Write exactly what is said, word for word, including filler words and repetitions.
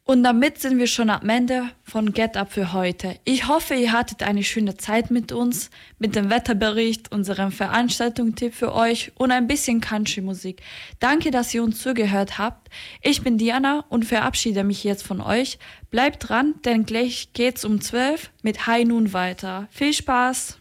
Und damit sind wir schon am Ende von Get Up für heute. Ich hoffe, ihr hattet eine schöne Zeit mit uns, mit dem Wetterbericht, unserem Veranstaltungstipp für euch und ein bisschen Country-Musik. Danke, dass ihr uns zugehört habt. Ich bin Diana und verabschiede mich jetzt von euch. Bleibt dran, denn gleich geht's um zwölf mit High Noon weiter. Viel Spaß!